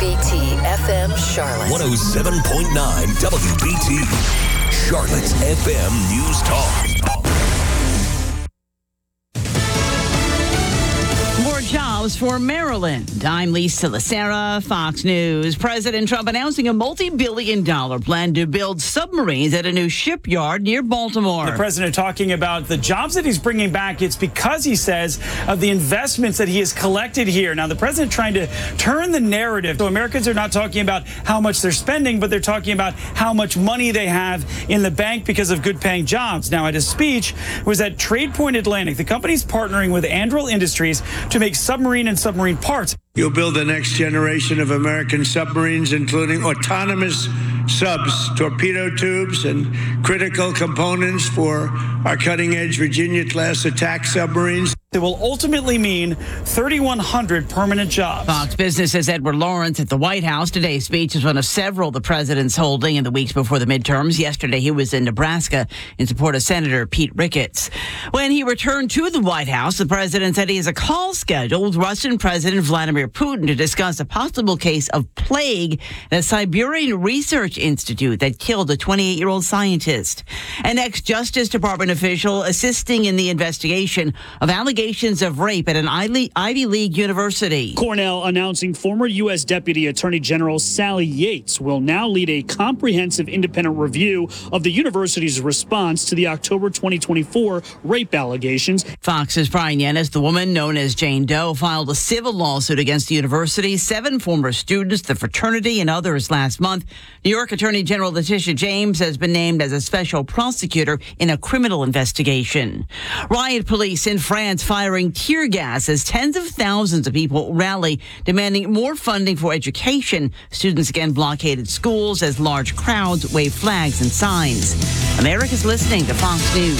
WBT FM Charlotte. 107.9 WBT. Charlotte's FM News Talk. More jobs for Maryland. I'm Lisa Lacera, Fox News. President Trump announcing a multi-billion-dollar plan to build submarines at a new shipyard near Baltimore. The president talking about the jobs that he's bringing back. It's because, he says, of the investments that he has collected here. Now, the president trying to turn the narrative. So Americans are not talking about how much they're spending, but they're talking about how much money they have in the bank because of good-paying jobs. Now, at his speech was at Trade Point Atlantic. The company's partnering with Anduril Industries to make submarine and submarine parts. You'll build the next generation of American submarines, including autonomous subs, torpedo tubes, and critical components for our cutting-edge Virginia-class attack submarines. It will ultimately mean 3,100 permanent jobs. Fox Business says Edward Lawrence at the White House. Today's speech is one of several the president's holding in the weeks before the midterms. Yesterday, he was in Nebraska in support of Senator Pete Ricketts. When he returned to the White House, the president said he has a call scheduled with Russian President Vladimir Putin to discuss a possible case of plague at a Siberian research institute that killed a 28-year-old scientist. An ex-Justice Department official assisting in the investigation of allegations of rape at an Ivy League university. Cornell announcing former U.S. Deputy Attorney General Sally Yates will now lead a comprehensive independent review of the university's response to the October 2024 rape allegations. Fox's Brian Yennis, the woman known as Jane Doe, filed a civil lawsuit against the university, 7 former students, the fraternity, and others last month. New York Attorney General Letitia James has been named as a special prosecutor in a criminal investigation. Riot police in France firing tear gas as tens of thousands of people rally, demanding more funding for education. Students again blockaded schools as large crowds waved flags and signs. America's listening to Fox News.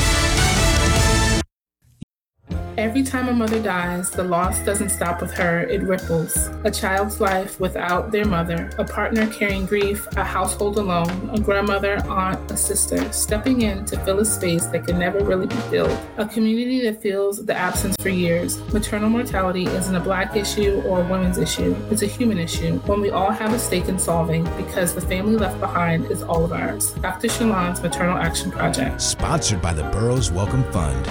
Every time a mother dies, the loss doesn't stop with her, it ripples. A child's life without their mother, a partner carrying grief, a household alone, a grandmother, aunt, a sister, stepping in to fill a space that can never really be filled. A community that feels the absence for years. Maternal mortality isn't a Black issue or a women's issue. It's a human issue, one we all have a stake in solving because the family left behind is all of ours. Dr. Shalon's Maternal Action Project. Sponsored by the Burroughs Welcome Fund.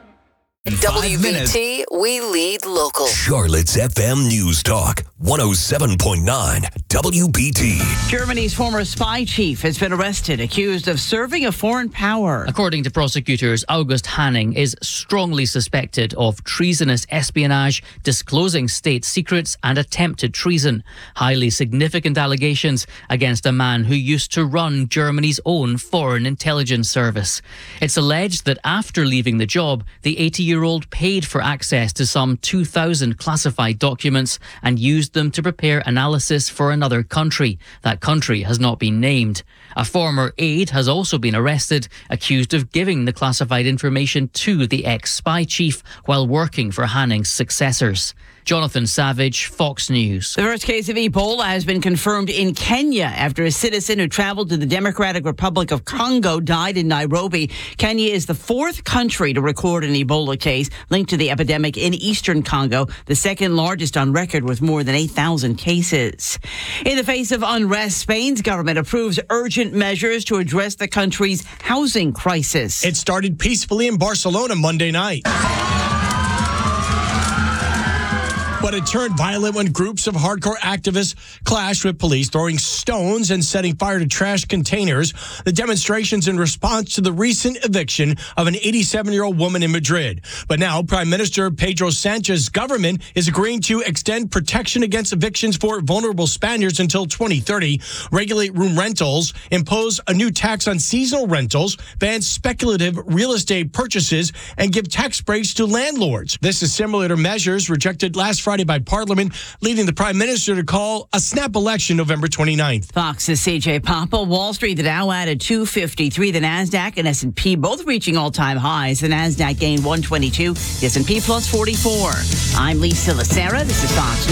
WBT, we lead local. Charlotte's FM News Talk. 107.9 WBT. Germany's former spy chief has been arrested, accused of serving a foreign power. According to prosecutors, August Hanning is strongly suspected of treasonous espionage, disclosing state secrets, and attempted treason. Highly significant allegations against a man who used to run Germany's own foreign intelligence service. It's alleged that after leaving the job, the 80-year-old paid for access to some 2,000 classified documents and used them to prepare analysis for another country. That country has not been named. A former aide has also been arrested, accused of giving the classified information to the ex-spy chief while working for Hanning's successors. Jonathan Savage, Fox News. The first case of Ebola has been confirmed in Kenya after a citizen who traveled to the Democratic Republic of Congo died in Nairobi. Kenya is the 4th country to record an Ebola case linked to the epidemic in eastern Congo, the 2nd largest on record with more than 8,000 cases. In the face of unrest, Spain's government approves urgent measures to address the country's housing crisis. It started peacefully in Barcelona Monday night. But it turned violent when groups of hardcore activists clashed with police, throwing stones and setting fire to trash containers. The demonstrations in response to the recent eviction of an 87-year-old woman in Madrid. But now Prime Minister Pedro Sanchez's government is agreeing to extend protection against evictions for vulnerable Spaniards until 2030, regulate room rentals, impose a new tax on seasonal rentals, ban speculative real estate purchases, and give tax breaks to landlords. This is similar to measures rejected last Friday by Parliament, leading the Prime Minister to call a snap election November 29th. Fox's CJ Papa. Wall Street, the Dow added 253. The NASDAQ and S&P both reaching all-time highs. The NASDAQ gained 122. The S&P plus 44. I'm Lisa Lacera. This is Fox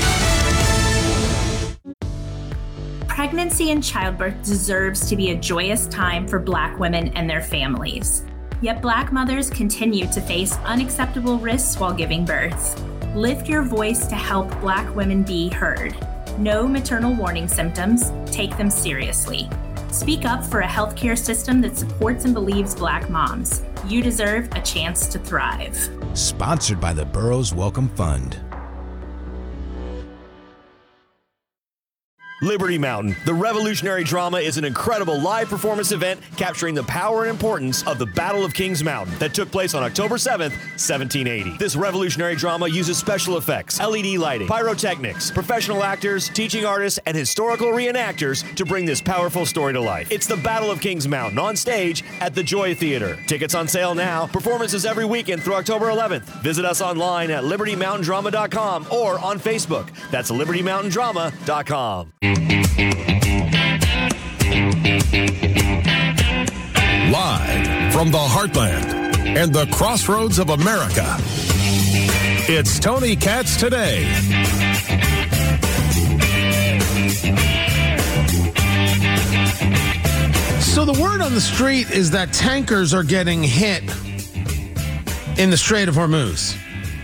News. Pregnancy and childbirth deserves to be a joyous time for Black women and their families. Yet Black mothers continue to face unacceptable risks while giving birth. Lift your voice to help Black women be heard. No maternal warning symptoms. Take them seriously. Speak up for a healthcare system that supports and believes Black moms. You deserve a chance to thrive. Sponsored by the Burroughs Welcome Fund. Liberty Mountain, the revolutionary drama, is an incredible live performance event capturing the power and importance of the Battle of Kings Mountain that took place on October 7th, 1780. This revolutionary drama uses special effects, LED lighting, pyrotechnics, professional actors, teaching artists, and historical reenactors to bring this powerful story to life. It's the Battle of Kings Mountain on stage at the Joy Theater. Tickets on sale now. Performances every weekend through October 11th. Visit us online at libertymountaindrama.com or on Facebook. That's libertymountaindrama.com. Live from the heartland and the crossroads of America, it's Tony Katz Today. So the word on the street is that tankers are getting hit in the Strait of Hormuz.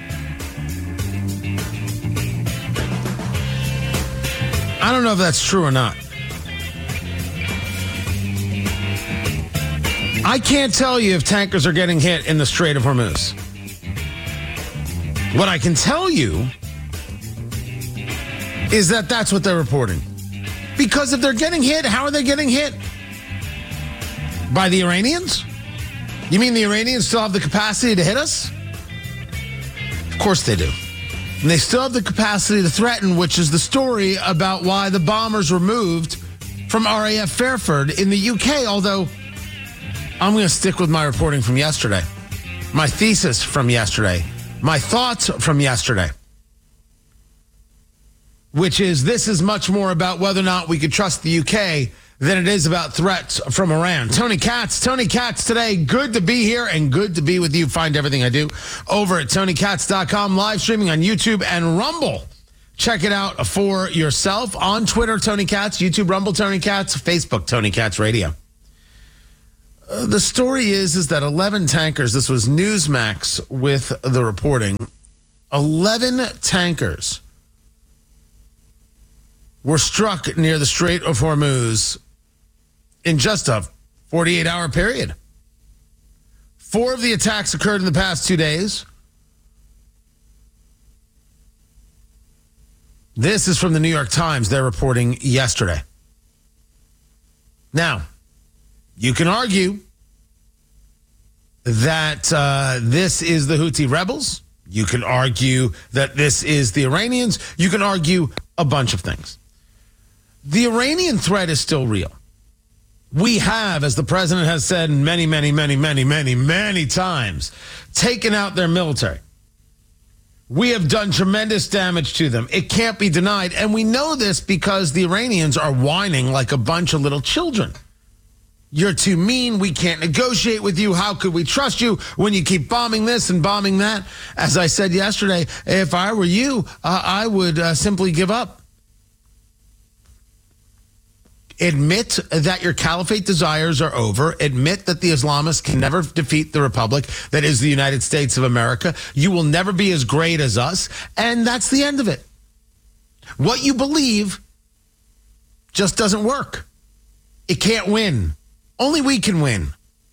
I don't know if that's true or not. I can't tell you if tankers are getting hit in the Strait of Hormuz. What I can tell you is that that's what they're reporting. Because if they're getting hit, how are they getting hit? By the Iranians? You mean the Iranians still have the capacity to hit us? Of course they do. And they still have the capacity to threaten, which is the story about why the bombers were moved from RAF Fairford in the UK. Although, I'm going to stick with my reporting from yesterday. My thesis from yesterday. My thoughts from yesterday. Which is, this is much more about whether or not we could trust the UK than it is about threats from Iran. Tony Katz Today. Good to be here and good to be with you. Find everything I do over at TonyKatz.com, live streaming on YouTube and Rumble. Check it out for yourself on Twitter, Tony Katz, YouTube, Rumble, Tony Katz, Facebook, Tony Katz Radio. The story is that 11 tankers, this was Newsmax with the reporting, 11 tankers were struck near the Strait of Hormuz in just a 48-hour period. 4 of the attacks occurred in the past 2 days. This is from the New York Times. They're reporting yesterday. Now, you can argue that this is the Houthi rebels. You can argue that this is the Iranians. You can argue a bunch of things. The Iranian threat is still real. We have, as the president has said many times, taken out their military. We have done tremendous damage to them. It can't be denied. And we know this because the Iranians are whining like a bunch of little children. You're too mean. We can't negotiate with you. How could we trust you when you keep bombing this and bombing that? As I said yesterday, if I were you, I would simply give up. Admit that your caliphate desires are over. Admit that the Islamists can never defeat the republic that is the United States of America. You will never be as great as us. And that's the end of it. What you believe just doesn't work. It can't win. Only we can win.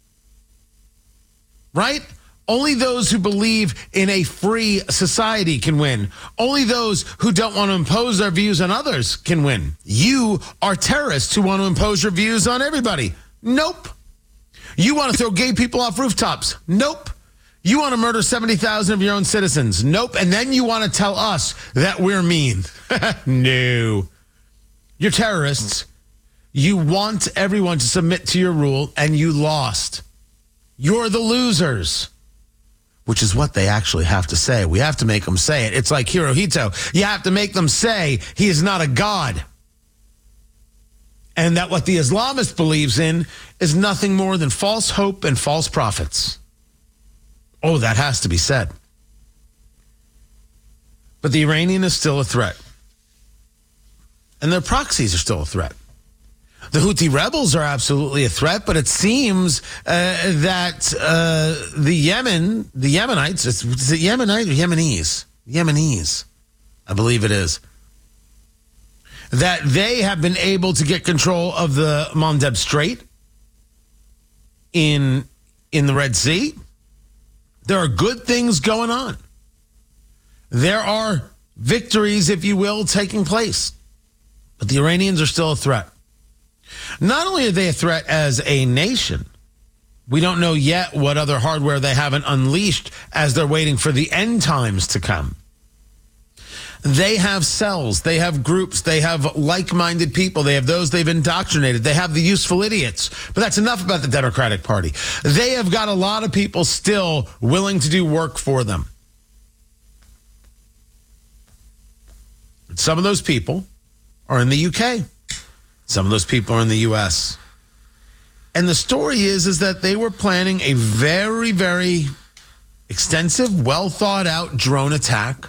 Right? Only those who believe in a free society can win. Only those who don't want to impose their views on others can win. You are terrorists who want to impose your views on everybody. Nope. You want to throw gay people off rooftops. Nope. You want to murder 70,000 of your own citizens. Nope. And then you want to tell us that we're mean. No. You're terrorists. You want everyone to submit to your rule, and you lost. You're the losers. Which is what they actually have to say. We have to make them say it. It's like Hirohito. You have to make them say he is not a god. And that what the Islamist believes in is nothing more than false hope and false prophets. Oh, that has to be said. But the Iranian is still a threat. And their proxies are still a threat. The Houthi rebels are absolutely a threat, but it seems that the Yemenites, is it Yemenite or Yemenis? Yemenis, I believe it is. that they have been able to get control of the Mandeb Strait in the Red Sea. There are good things going on. There are victories, if you will, taking place. But the Iranians are still a threat. Not only are they a threat as a nation, we don't know yet what other hardware they haven't unleashed as they're waiting for the end times to come. They have cells, they have groups, they have like-minded people, they have those they've indoctrinated, they have the useful idiots. But that's enough about the Democratic Party. They have got a lot of people still willing to do work for them. Some of those people are in the UK. Some of those people are in the US. And the story is that they were planning a very, very extensive, well-thought-out drone attack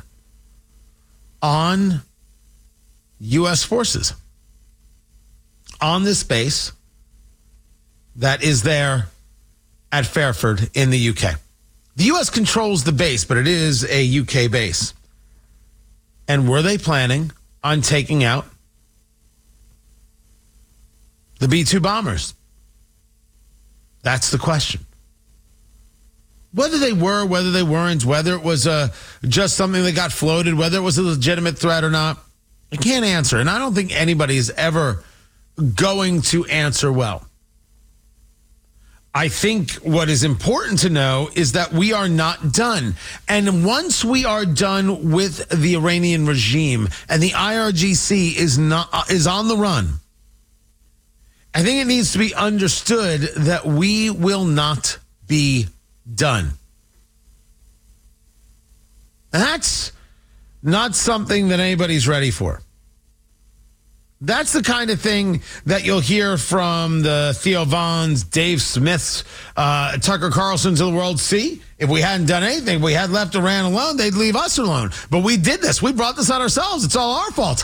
on U.S. forces on this base that is there at Fairford in the U.K. The U.S. controls the base, but it is a U.K. base. And were they planning on taking out the B-2 bombers? That's the question. Whether they were, whether they weren't, whether it was just something that got floated, whether it was a legitimate threat or not, I can't answer. And I don't think anybody is ever going to answer well. I think what is important to know is that we are not done. And once we are done with the Iranian regime and the IRGC is on the run, I think it needs to be understood that we will not be done. And that's not something that anybody's ready for. That's the kind of thing that you'll hear from the Theo Vons, Dave Smiths, Tucker Carlsons of the world. See, if we hadn't done anything, if we had left Iran alone, they'd leave us alone. But we did this. We brought this on ourselves. It's all our fault.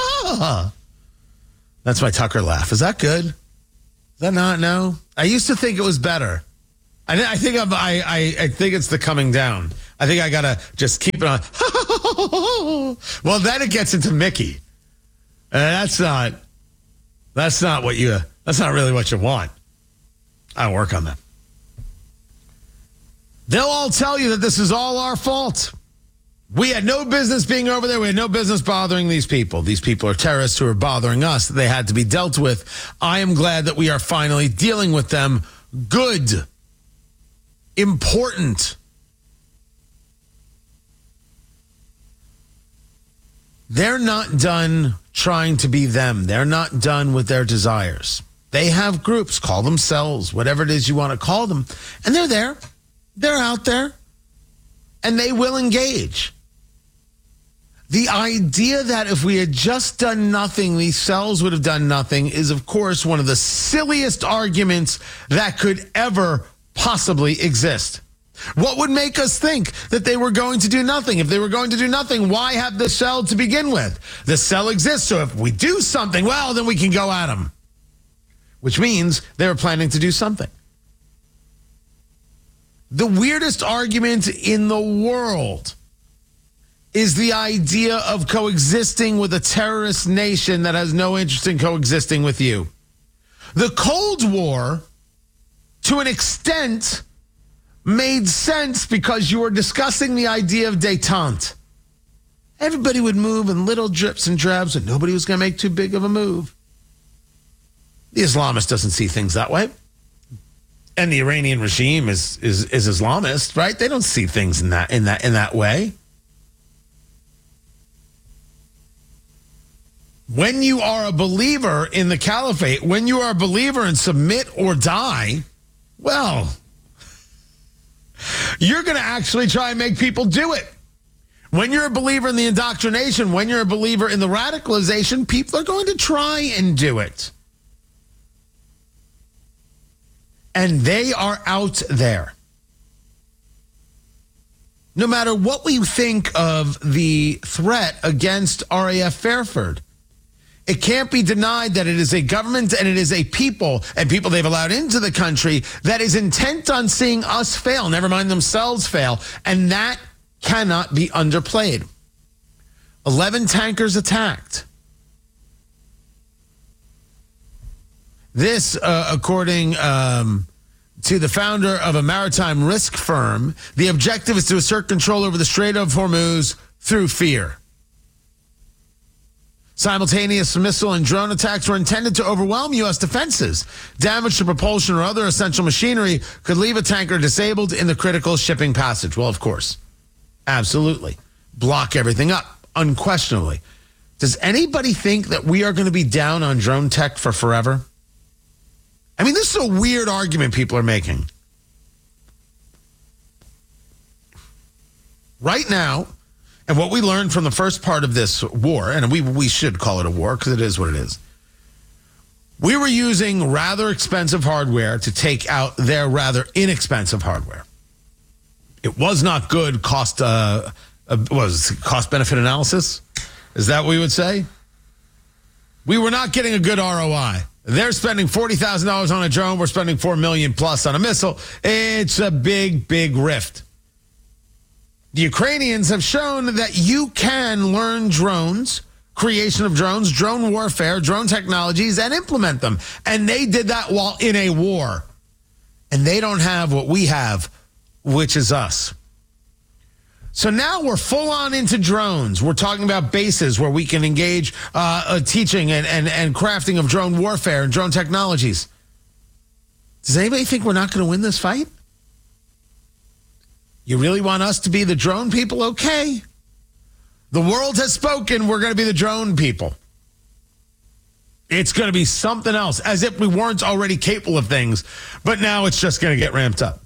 That's my Tucker laugh. Is that good? Is that not? No? I used to think it was better. I think it's the coming down. I think I got to just keep it on. Well, then it gets into Mickey. That's not really what you want. I'll work on that. They'll all tell you that this is all our fault. We had no business being over there. We had no business bothering these people. These people are terrorists who are bothering us. They had to be dealt with. I am glad that we are finally dealing with them. Good. Important. They're not done trying to be them. They're not done with their desires. They have groups, call them cells, whatever it is you want to call them. And they're there. They're out there. And they will engage. The idea that if we had just done nothing, these cells would have done nothing is, of course, one of the silliest arguments that could ever possibly exist. What would make us think that they were going to do nothing? If they were going to do nothing, why have the cell to begin with? The cell exists, so if we do something, well, then we can go at them. Which means they were planning to do something. The weirdest argument in the world is the idea of coexisting with a terrorist nation that has no interest in coexisting with you. The Cold War, to an extent, made sense because you were discussing the idea of détente. Everybody would move in little drips and drabs and nobody was going to make too big of a move. The Islamist doesn't see things that way. And the Iranian regime is Islamist, right? They don't see things in that way. When you are a believer in the caliphate, when you are a believer in submit or die, well, you're going to actually try and make people do it. When you're a believer in the indoctrination, when you're a believer in the radicalization, people are going to try and do it. And they are out there. No matter what we think of the threat against RAF Fairford, it can't be denied that it is a government and it is a people and people they've allowed into the country that is intent on seeing us fail, never mind themselves fail. And that cannot be underplayed. 11 tankers attacked. This, according to the founder of a maritime risk firm, the objective is to assert control over the Strait of Hormuz through fear. Simultaneous missile and drone attacks were intended to overwhelm U.S. defenses. Damage to propulsion or other essential machinery could leave a tanker disabled in the critical shipping passage. Well, of course. Absolutely. Block everything up, unquestionably. Does anybody think that we are going to be down on drone tech for forever? I mean, this is a weird argument people are making. Right now, and what we learned from the first part of this war, and we should call it a war because it is what it is, we were using rather expensive hardware to take out their rather inexpensive hardware. It was not good cost-benefit analysis? Is that what we would say? We were not getting a good ROI. They're spending $40,000 on a drone. We're spending $4 million plus on a missile. It's a big, big rift. The Ukrainians have shown that you can learn drones, creation of drones, drone warfare, drone technologies, and implement them. And they did that while in a war. And they don't have what we have, which is us. So now we're full on into drones. We're talking about bases where we can engage teaching and crafting of drone warfare and drone technologies. Does anybody think we're not going to win this fight? You really want us to be the drone people? Okay. The world has spoken. We're going to be the drone people. It's going to be something else, as if we weren't already capable of things, but now it's just going to get ramped up.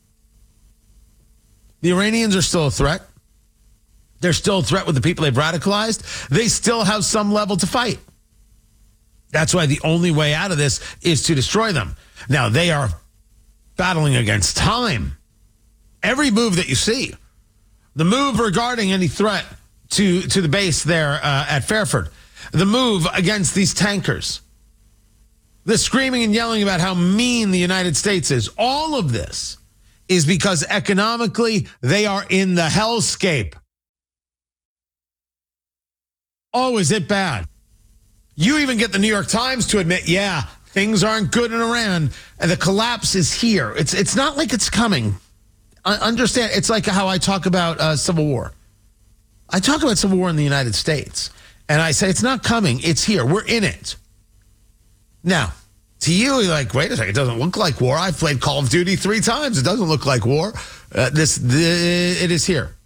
The Iranians are still a threat. They're still a threat with the people they've radicalized. They still have some level to fight. That's why the only way out of this is to destroy them. Now, they are battling against time. Every move that you see, the move regarding any threat to the base there at Fairford, the move against these tankers, the screaming and yelling about how mean the United States is, all of this is because economically they are in the hellscape. Oh, is it bad? You even get the New York Times to admit, yeah, things aren't good in Iran, and the collapse is here. It's not like it's coming. Understand, it's like how I talk about Civil War. I talk about Civil War in the United States, and I say it's not coming, it's here. We're in it. Now, to you, you're like, wait a second, it doesn't look like war. I've played Call of Duty 3 times. It doesn't look like war. It is here.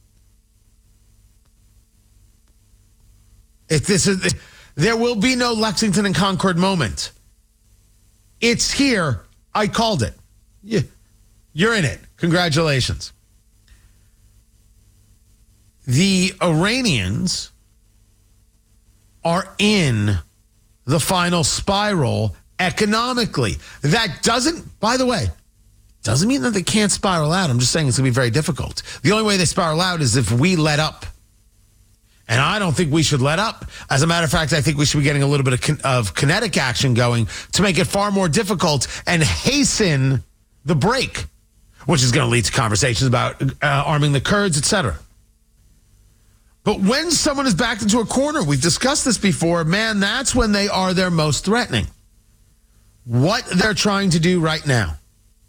There will be no Lexington and Concord moment. It's here. I called it. You're in it. Congratulations. The Iranians are in the final spiral economically. That doesn't, by the way, doesn't mean that they can't spiral out. I'm just saying it's going to be very difficult. The only way they spiral out is if we let up. And I don't think we should let up. As a matter of fact, I think we should be getting a little bit of kinetic action going to make it far more difficult and hasten the break, which is going to lead to conversations about arming the Kurds, etc. But when someone is backed into a corner, we've discussed this before, man, that's when they are their most threatening. What they're trying to do right now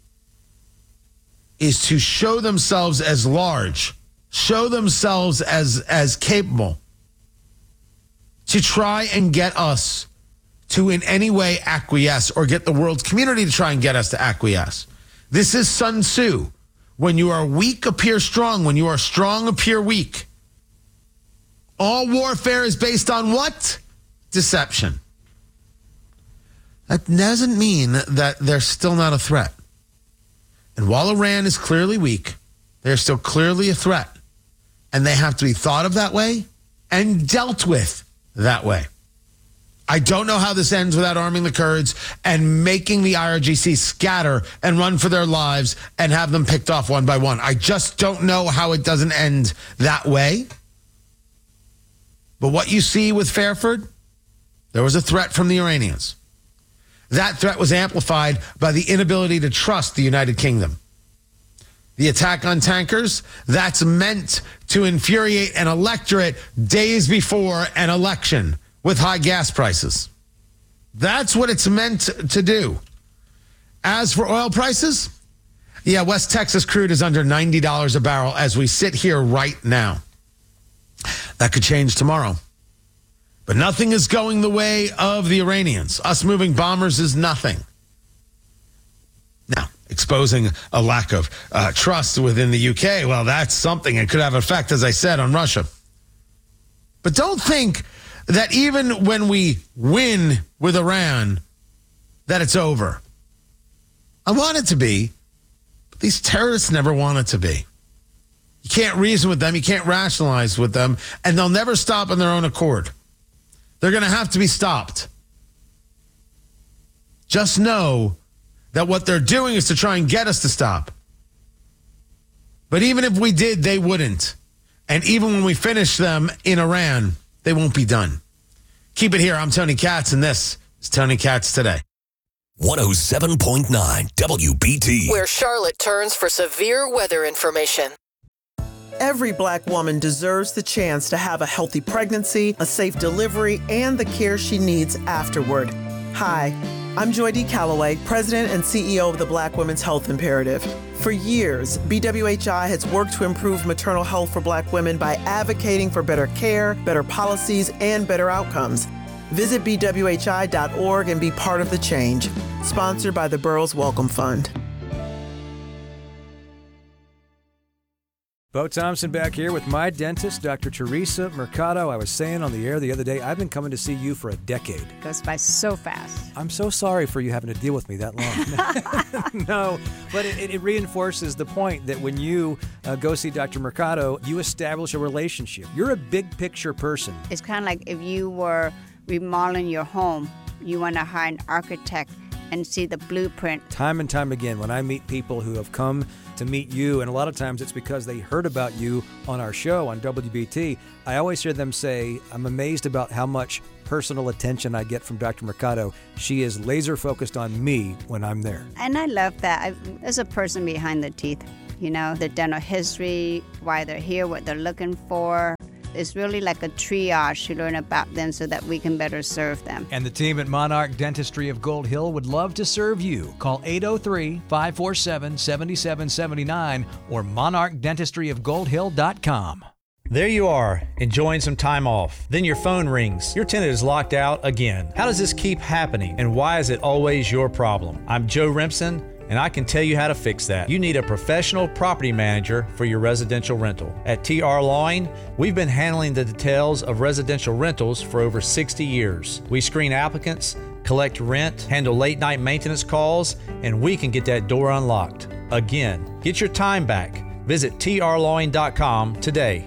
is to show themselves as large, show themselves as capable, to try and get us to in any way acquiesce, or get the world's community to try and get us to acquiesce. This is Sun Tzu. When you are weak, appear strong. When you are strong, appear weak. All warfare is based on what? Deception. That doesn't mean that they're still not a threat. And while Iran is clearly weak, they're still clearly a threat. And they have to be thought of that way and dealt with that way. I don't know how this ends without arming the Kurds and making the IRGC scatter and run for their lives and have them picked off one by one. I just don't know how it doesn't end that way. But what you see with Fairford, there was a threat from the Iranians. That threat was amplified by the inability to trust the United Kingdom. The attack on tankers, that's meant to infuriate an electorate days before an election with high gas prices. That's what it's meant to do. As for oil prices, yeah, West Texas crude is under $90 a barrel as we sit here right now. That could change tomorrow. But nothing is going the way of the Iranians. Us moving bombers is nothing. Now, exposing a lack of trust within the UK, well, that's something. It could have an effect, as I said, on Russia. But don't think that even when we win with Iran, that it's over. I want it to be, but these terrorists never want it to be. You can't reason with them, you can't rationalize with them, and they'll never stop on their own accord. They're going to have to be stopped. Just know that what they're doing is to try and get us to stop. But even if we did, they wouldn't. And even when we finish them in Iran, they won't be done. Keep it here. I'm Tony Katz, and this is Tony Katz Today. 107.9 WBT. Where Charlotte turns for severe weather information. Every Black woman deserves the chance to have a healthy pregnancy, a safe delivery, and the care she needs afterward. Hi, I'm Joy D. Calloway, President and CEO of the Black Women's Health Imperative. For years, BWHI has worked to improve maternal health for Black women by advocating for better care, better policies, and better outcomes. Visit BWHI.org and be part of the change. Sponsored by the Burroughs Wellcome Fund. Bo Thompson back here with my dentist, Dr. Teresa Mercado. I was saying on the air the other day, I've been coming to see you for a decade. Goes by so fast. I'm so sorry for you having to deal with me that long. No, but it reinforces the point that when you go see Dr. Mercado, you establish a relationship. You're a big picture person. It's kind of like if you were remodeling your home, you want to hire an architect and see the blueprint. Time and time again, when I meet people who have come to meet you, and a lot of times it's because they heard about you on our show on WBT, I always hear them say, I'm amazed about how much personal attention I get from Dr. Mercado. She is laser focused on me when I'm there. And I love that. There's a person behind the teeth, you know, the dental history, why they're here, what they're looking for. It's really like a triage to learn about them so that we can better serve them. And the team at Monarch Dentistry of Gold Hill would love to serve you. Call 803-547-7779 or monarchdentistryofgoldhill.com. There you are, enjoying some time off. Then your phone rings. Your tenant is locked out again. How does this keep happening, and why is it always your problem? I'm Joe Remsen, and I can tell you how to fix that. You need a professional property manager for your residential rental. At TR Lawing, we've been handling the details of residential rentals for over 60 years. We screen applicants, collect rent, handle late-night maintenance calls, and we can get that door unlocked. Again, get your time back. Visit trlawing.com today.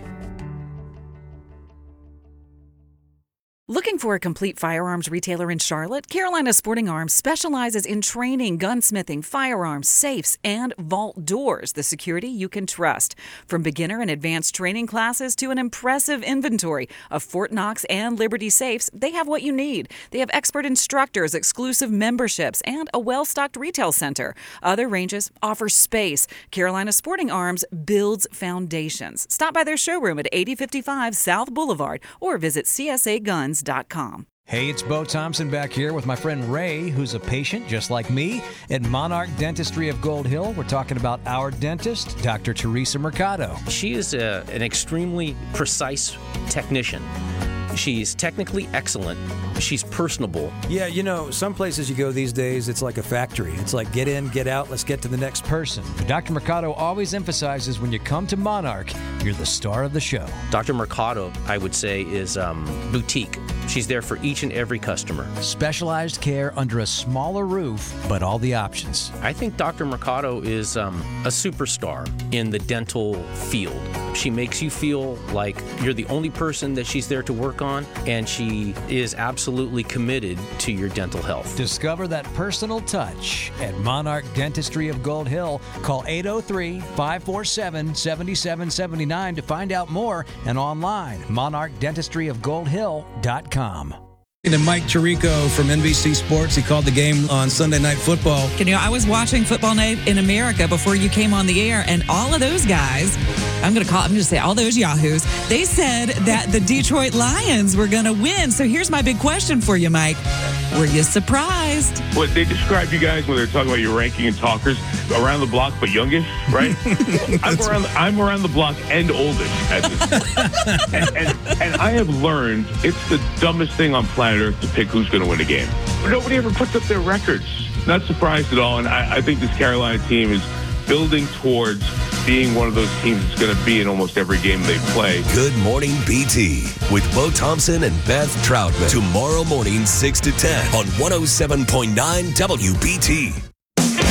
Looking for a complete firearms retailer in Charlotte? Carolina Sporting Arms specializes in training, gunsmithing, firearms, safes, and vault doors, the security you can trust. From beginner and advanced training classes to an impressive inventory of Fort Knox and Liberty safes, they have what you need. They have expert instructors, exclusive memberships, and a well-stocked retail center. Other ranges offer space. Carolina Sporting Arms builds foundations. Stop by their showroom at 8055 South Boulevard or visit CSAGuns.com. Hey, it's Bo Thompson back here with my friend Ray, who's a patient just like me at Monarch Dentistry of Gold Hill. We're talking about our dentist, Dr. Teresa Mercado. She is an extremely precise technician. She's technically excellent. She's personable. Yeah, you know, some places you go these days, it's like a factory. It's like get in, get out, let's get to the next person. Dr. Mercado always emphasizes when you come to Monarch, you're the star of the show. Dr. Mercado, I would say, is boutique. She's there for each and every customer. Specialized care under a smaller roof, but all the options. I think Dr. Mercado is a superstar in the dental field. She makes you feel like you're the only person that she's there to work on, and she is absolutely committed to your dental health. Discover that personal touch at Monarch Dentistry of Gold Hill. Call 803-547-7779 to find out more, and online, monarchdentistryofgoldhill.com. And Mike Tirico from NBC Sports, he called the game on Sunday Night Football. You know, I was watching Football Night in America before you came on the air, and all of those guys, I'm going to say all those yahoos, they said that the Detroit Lions were going to win. So here's my big question for you, Mike. Were you surprised? What they describe you guys when they're talking about your ranking and talkers around the block, but youngish, right? I'm around the block and oldest at this point. and I have learned it's the dumbest thing on planet Earth to pick who's going to win a game. Nobody ever puts up their records. Not surprised at all. And I think this Carolina team is building towards being one of those teams that's going to be in almost every game they play. Good Morning BT with Bo Thompson and Beth Troutman. Tomorrow morning, 6 to 10 on 107.9 WBT.